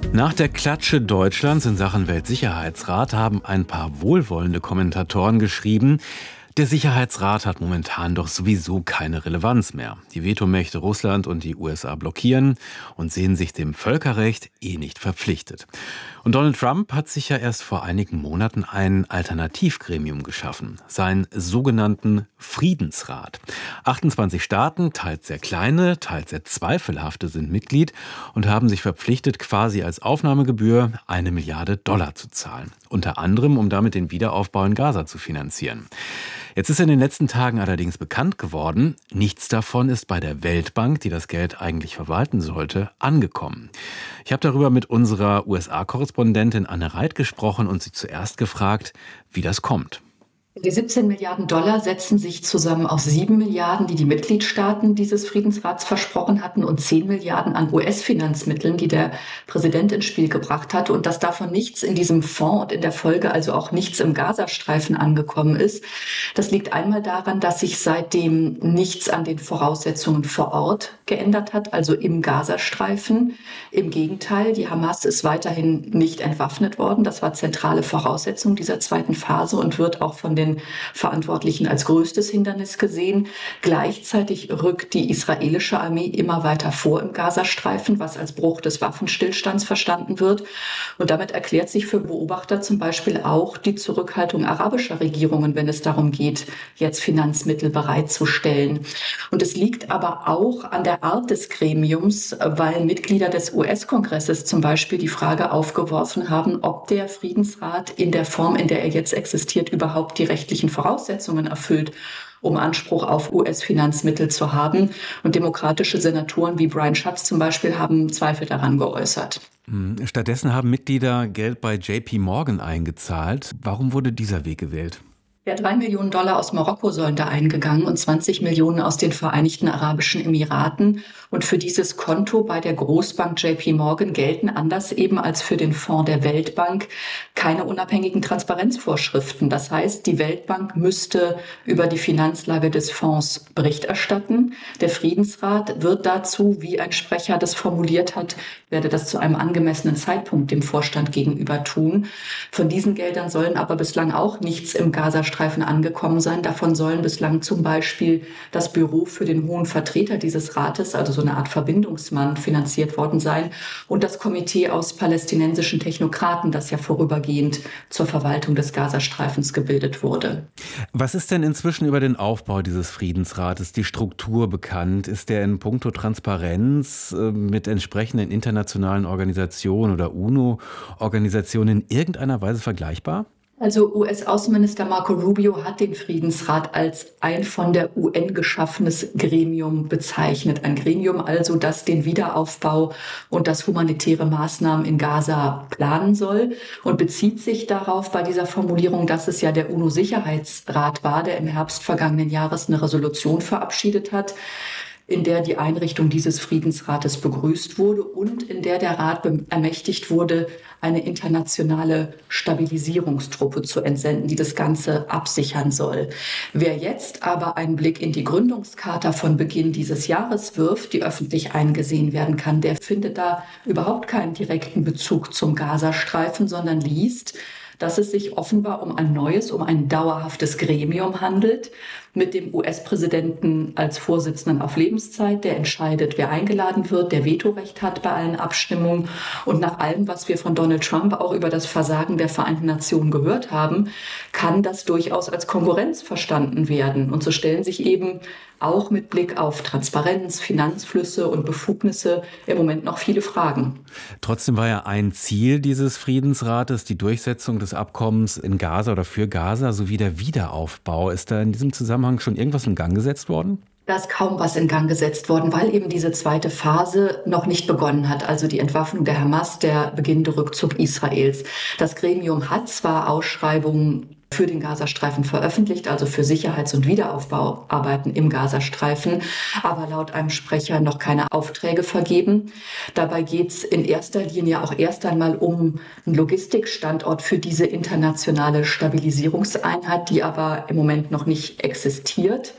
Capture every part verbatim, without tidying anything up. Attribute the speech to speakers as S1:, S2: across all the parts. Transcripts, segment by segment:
S1: Nach der Klatsche Deutschlands in Sachen Weltsicherheitsrat haben ein paar wohlwollende Kommentatoren geschrieben, der Sicherheitsrat hat momentan doch sowieso keine Relevanz mehr. Die Vetomächte Russland und die U S A blockieren und sehen sich dem Völkerrecht eh nicht verpflichtet. Und Donald Trump hat sich ja erst vor einigen Monaten ein Alternativgremium geschaffen, seinen sogenannten Friedensrat. achtundzwanzig Staaten, teils sehr kleine, teils sehr zweifelhafte, sind Mitglied und haben sich verpflichtet, quasi als Aufnahmegebühr eine Milliarde Dollar zu zahlen. Unter anderem, um damit den Wiederaufbau in Gaza zu finanzieren. Jetzt ist in den letzten Tagen allerdings bekannt geworden, nichts davon ist bei der Weltbank, die das Geld eigentlich verwalten sollte, angekommen. Ich habe darüber mit unserer U S A-Korrespondentin Anne Reit gesprochen und sie zuerst gefragt, wie das kommt.
S2: Die siebzehn Milliarden Dollar setzen sich zusammen aus sieben Milliarden, die die Mitgliedstaaten dieses Friedensrats versprochen hatten, und zehn Milliarden an U S-Finanzmitteln, die der Präsident ins Spiel gebracht hatte. Und dass davon nichts in diesem Fonds und in der Folge also auch nichts im Gazastreifen angekommen ist, das liegt einmal daran, dass sich seitdem nichts an den Voraussetzungen vor Ort geändert hat, also im Gazastreifen. Im Gegenteil, die Hamas ist weiterhin nicht entwaffnet worden. Das war zentrale Voraussetzung dieser zweiten Phase und wird auch von den Verantwortlichen als größtes Hindernis gesehen. Gleichzeitig rückt die israelische Armee immer weiter vor im Gazastreifen, was als Bruch des Waffenstillstands verstanden wird. Und damit erklärt sich für Beobachter zum Beispiel auch die Zurückhaltung arabischer Regierungen, wenn es darum geht, jetzt Finanzmittel bereitzustellen. Und es liegt aber auch an der Art des Gremiums, weil Mitglieder des U S-Kongresses zum Beispiel die Frage aufgeworfen haben, ob der Friedensrat in der Form, in der er jetzt existiert, überhaupt die rechtlichen Voraussetzungen erfüllt, um Anspruch auf U S-Finanzmittel zu haben. Und demokratische Senatoren wie Brian Schatz zum Beispiel haben Zweifel daran geäußert.
S1: Stattdessen haben Mitglieder Geld bei J P Morgan eingezahlt. Warum wurde dieser Weg gewählt?
S2: Ja, drei Millionen Dollar aus Marokko sollen da eingegangen und zwanzig Millionen aus den Vereinigten Arabischen Emiraten. Und für dieses Konto bei der Großbank J P Morgan gelten, anders eben als für den Fonds der Weltbank, keine unabhängigen Transparenzvorschriften. Das heißt, die Weltbank müsste über die Finanzlage des Fonds Bericht erstatten. Der Friedensrat wird dazu, wie ein Sprecher das formuliert hat, werde das zu einem angemessenen Zeitpunkt dem Vorstand gegenüber tun. Von diesen Geldern sollen aber bislang auch nichts im Gazastreifen angekommen sein. Davon sollen bislang zum Beispiel das Büro für den hohen Vertreter dieses Rates, also so eine Art Verbindungsmann, finanziert worden sein, und das Komitee aus palästinensischen Technokraten, das ja vorübergehend zur Verwaltung des Gazastreifens gebildet wurde.
S1: Was ist denn inzwischen über den Aufbau dieses Friedensrates, die Struktur bekannt? Ist der in puncto Transparenz äh, mit entsprechenden internationalen Organisationen oder UNO-Organisationen in irgendeiner Weise vergleichbar?
S2: Also U S-Außenminister Marco Rubio hat den Friedensrat als ein von der U N geschaffenes Gremium bezeichnet. Ein Gremium also, das den Wiederaufbau und das humanitäre Maßnahmen in Gaza planen soll, und bezieht sich darauf bei dieser Formulierung, dass es ja der UNO-Sicherheitsrat war, der im Herbst vergangenen Jahres eine Resolution verabschiedet hat, in der die Einrichtung dieses Friedensrates begrüßt wurde und in der der Rat ermächtigt wurde, eine internationale Stabilisierungstruppe zu entsenden, die das Ganze absichern soll. Wer jetzt aber einen Blick in die Gründungscharta von Beginn dieses Jahres wirft, die öffentlich eingesehen werden kann, der findet da überhaupt keinen direkten Bezug zum Gazastreifen, sondern liest, dass es sich offenbar um ein neues, um ein dauerhaftes Gremium handelt, mit dem U S-Präsidenten als Vorsitzenden auf Lebenszeit, der entscheidet, wer eingeladen wird, der Vetorecht hat bei allen Abstimmungen. Und nach allem, was wir von Donald Trump auch über das Versagen der Vereinten Nationen gehört haben, kann das durchaus als Konkurrenz verstanden werden. Und so stellen sich eben auch mit Blick auf Transparenz, Finanzflüsse und Befugnisse im Moment noch viele Fragen.
S1: Trotzdem war ja ein Ziel dieses Friedensrates die Durchsetzung des Abkommens in Gaza oder für Gaza sowie der Wiederaufbau. Ist da in diesem Zusammenhang schon irgendwas in Gang gesetzt worden?
S2: Da ist kaum was in Gang gesetzt worden, weil eben diese zweite Phase noch nicht begonnen hat, also die Entwaffnung der Hamas, der beginnende Rückzug Israels. Das Gremium hat zwar Ausschreibungen für den Gazastreifen veröffentlicht, also für Sicherheits- und Wiederaufbauarbeiten im Gazastreifen, aber laut einem Sprecher noch keine Aufträge vergeben. Dabei geht es in erster Linie auch erst einmal um einen Logistikstandort für diese internationale Stabilisierungseinheit, die aber im Moment noch nicht existiert.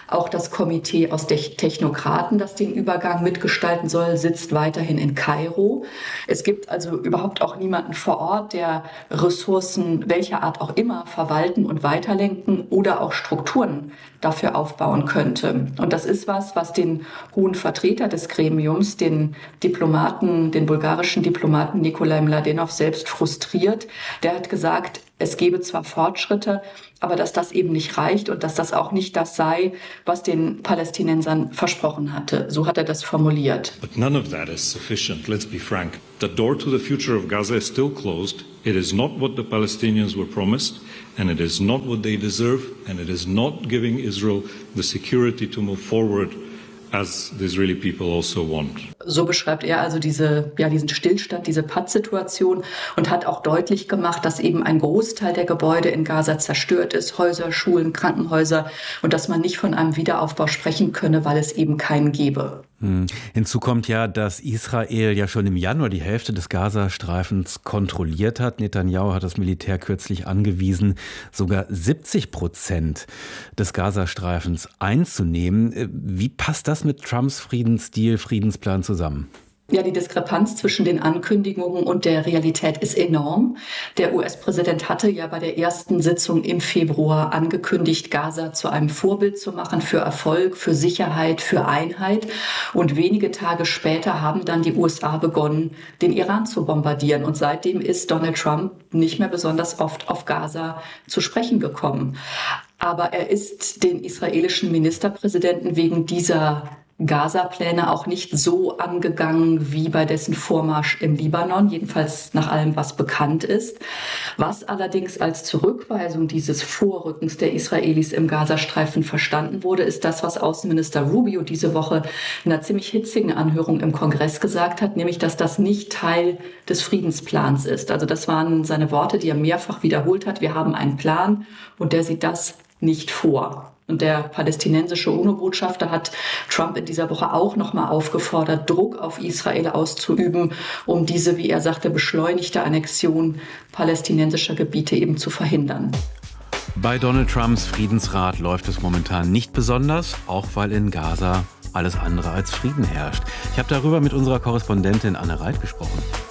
S2: Auch das Komitee aus Technokraten, das den Übergang mitgestalten soll, sitzt weiterhin in Kairo. Es gibt also überhaupt auch niemanden vor Ort, der Ressourcen welcher Art auch immer verwalten und weiterlenken oder auch Strukturen dafür aufbauen könnte. Und das ist was, was den hohen Vertreter des Gremiums, den Diplomaten, den bulgarischen Diplomaten Nikolai Mladenov selbst frustriert. Der hat gesagt, es gebe zwar Fortschritte, aber dass das eben nicht reicht und dass das auch nicht das sei, was den Palästinensern versprochen hatte. So hat er das formuliert.
S3: But none of that is sufficient, let's be frank. The door to the future of Gaza is still closed. It is not what the Palestinians were promised, and it is not what they deserve, and it is not giving Israel the security to move forward as the Israeli people also want.
S2: So beschreibt er also diese, ja, diesen Stillstand, diese Pattsituation und hat auch deutlich gemacht, dass eben ein Großteil der Gebäude in Gaza zerstört ist, Häuser, Schulen, Krankenhäuser, und dass man nicht von einem Wiederaufbau sprechen könne, weil es eben keinen gäbe.
S1: Hm. Hinzu kommt ja, dass Israel ja schon im Januar die Hälfte des Gazastreifens kontrolliert hat. Netanyahu hat das Militär kürzlich angewiesen, sogar siebzig Prozent des Gazastreifens einzunehmen. Wie passt das mit Trumps Friedensdeal, Friedensplan zusammen?
S2: Ja, die Diskrepanz zwischen den Ankündigungen und der Realität ist enorm. Der U S-Präsident hatte ja bei der ersten Sitzung im Februar angekündigt, Gaza zu einem Vorbild zu machen für Erfolg, für Sicherheit, für Einheit. Und wenige Tage später haben dann die U S A begonnen, den Iran zu bombardieren. Und seitdem ist Donald Trump nicht mehr besonders oft auf Gaza zu sprechen gekommen. Aber er ist den israelischen Ministerpräsidenten wegen dieser Gaza-Pläne auch nicht so angegangen wie bei dessen Vormarsch im Libanon, jedenfalls nach allem, was bekannt ist. Was allerdings als Zurückweisung dieses Vorrückens der Israelis im Gazastreifen verstanden wurde, ist das, was Außenminister Rubio diese Woche in einer ziemlich hitzigen Anhörung im Kongress gesagt hat, nämlich, dass das nicht Teil des Friedensplans ist. Also das waren seine Worte, die er mehrfach wiederholt hat. Wir haben einen Plan und der sieht das nicht vor. Und der palästinensische UNO-Botschafter hat Trump in dieser Woche auch nochmal aufgefordert, Druck auf Israel auszuüben, um diese, wie er sagte, beschleunigte Annexion palästinensischer Gebiete eben zu verhindern.
S1: Bei Donald Trumps Friedensrat läuft es momentan nicht besonders, auch weil in Gaza alles andere als Frieden herrscht. Ich habe darüber mit unserer Korrespondentin Anne Reit gesprochen.